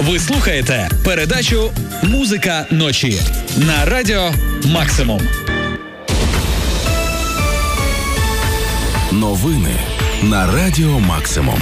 Ви слухаєте передачу «Музика ночі» на Радіо Максимум. Новини на Радіо Максимум.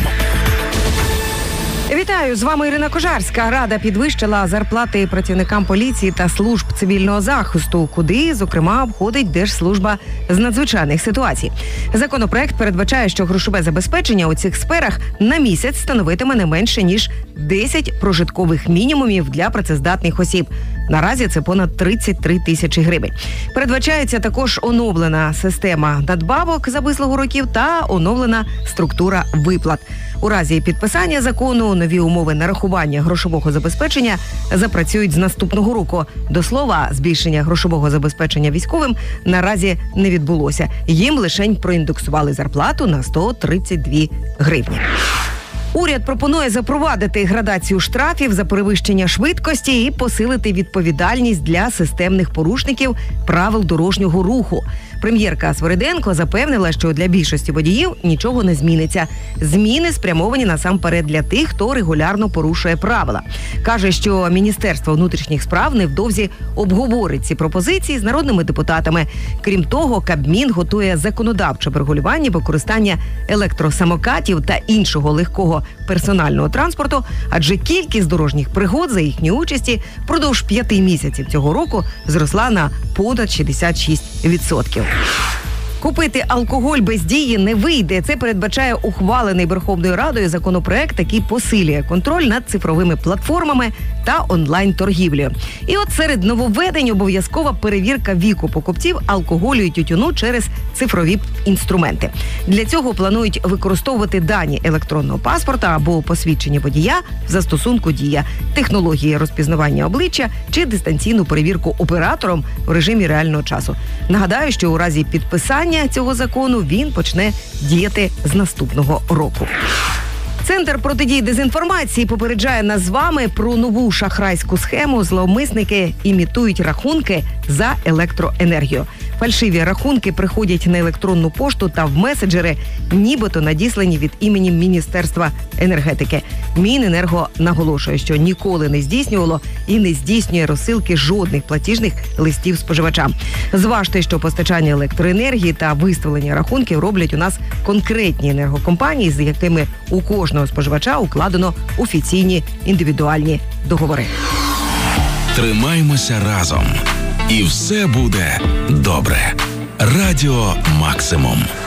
Вітаю, з вами Ірина Кожарська. Рада підвищила зарплати працівникам поліції та служб цивільного захисту, куди, зокрема, входить Держслужба з надзвичайних ситуацій. Законопроект передбачає, що грошове забезпечення у цих сферах на місяць становитиме не менше, ніж 10 прожиткових мінімумів для працездатних осіб. Наразі це понад 33 тисячі гривень. Передбачається також оновлена система надбавок за вислугу років та оновлена структура виплат. У разі підписання закону нові умови нарахування грошового забезпечення запрацюють з наступного року. До слова, збільшення грошового забезпечення військовим наразі не відбулося. Їм лишень проіндексували зарплату на 132 гривні. Уряд пропонує запровадити градацію штрафів за перевищення швидкості і посилити відповідальність для системних порушників правил дорожнього руху. Прем'єрка Свириденко запевнила, що для більшості водіїв нічого не зміниться. Зміни спрямовані насамперед для тих, хто регулярно порушує правила. Каже, що Міністерство внутрішніх справ невдовзі обговорить ці пропозиції з народними депутатами. Крім того, Кабмін готує законодавче врегулювання використання електросамокатів та іншого легкого персонального транспорту, адже кількість дорожніх пригод за їхньої участі впродовж 5 місяців цього року зросла на понад 66%. Купити алкоголь без дії не вийде. Це передбачає ухвалений Верховною Радою законопроект, який посилює контроль над цифровими платформами та онлайн-торгівлею. І от серед нововведень обов'язкова перевірка віку покупців алкоголю і тютюну через цифрові інструменти. Для цього планують використовувати дані електронного паспорта або посвідчення водія в застосунку «Дія», технології розпізнавання обличчя чи дистанційну перевірку оператором в режимі реального часу. Нагадаю, що у разі підписання цього закону він почне діяти з наступного року. Центр протидії дезінформації попереджає нас з вами про нову шахрайську схему. Зловмисники імітують рахунки за електроенергію. Фальшиві рахунки приходять на електронну пошту та в меседжери, нібито надіслані від імені Міністерства енергетики. Міненерго наголошує, що ніколи не здійснювало і не здійснює розсилки жодних платіжних листів споживачам. Зважте, що постачання електроенергії та виставлення рахунків роблять у нас конкретні енергокомпанії, з якими у кожного споживача укладено офіційні індивідуальні договори. Тримаймося разом. І все буде добре. Радіо Максимум.